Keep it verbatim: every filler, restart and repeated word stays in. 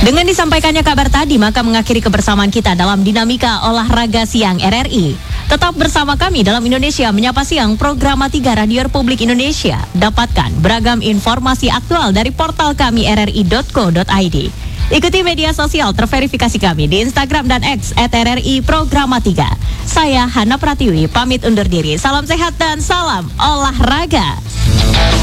Dengan disampaikannya kabar tadi, maka mengakhiri kebersamaan kita dalam Dinamika Olahraga Siang R R I. Tetap bersama kami dalam Indonesia Menyapa Siang, Program tiga Radio Republik Indonesia. Dapatkan beragam informasi aktual dari portal kami r r i dot co dot i d. Ikuti media sosial terverifikasi kami di Instagram dan X at R R I Programa tiga. Saya Hana Pratiwi, pamit undur diri. Salam sehat dan salam olahraga.